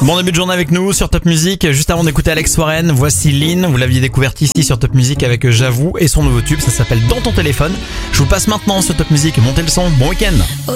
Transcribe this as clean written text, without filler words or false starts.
Bon début de journée avec nous sur Top Music. Juste avant d'écouter Alex Warren, voici Lynn. Vous l'aviez découverte ici sur Top Music avec J'avoue et son nouveau tube, ça s'appelle Dans ton téléphone. Je vous passe maintenant sur Top Music. Montez le son, bon week-end.